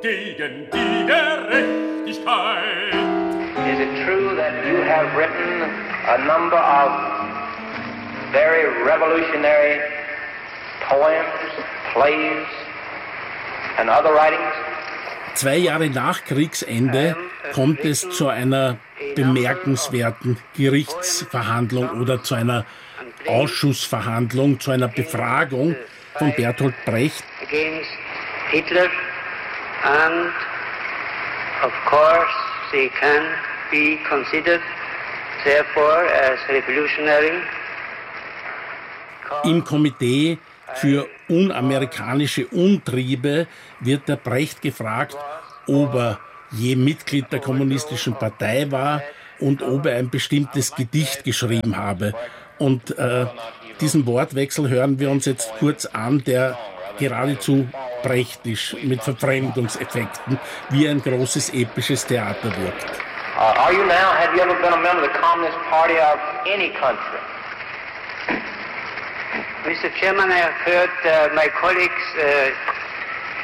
gegen die Gerechtigkeit. Is it true that you have written a number of very revolutionary poems, plays and other writings? 2 Jahre nach Kriegsende kommt es zu einer bemerkenswerten Gerichtsverhandlung oder zu einer Ausschussverhandlung, zu einer Befragung von Bertolt Brecht. Against Hitler, and of course they can be considered therefore as revolutionary. Im Komitee für unamerikanische Umtriebe wird der Brecht gefragt, ob er je Mitglied der Kommunistischen Partei war und ob er ein bestimmtes Gedicht geschrieben habe. Und diesen Wortwechsel hören wir uns jetzt kurz an, der geradezu brechtisch mit Verfremdungseffekten wie ein großes episches Theater wirkt. Have you ever been a member of the Communist Party of any country? Mr. Chairman, I have heard my colleagues